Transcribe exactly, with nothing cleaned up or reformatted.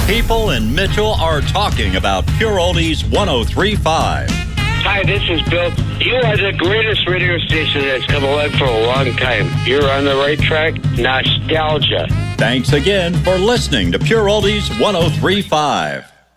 People in Mitchell are talking about Pure Oldies one oh three point five. Hi, this is Bill. You are the greatest radio station that's come along for a long time. You're on the right track. Nostalgia. Thanks again for listening to Pure Oldies one oh three point five.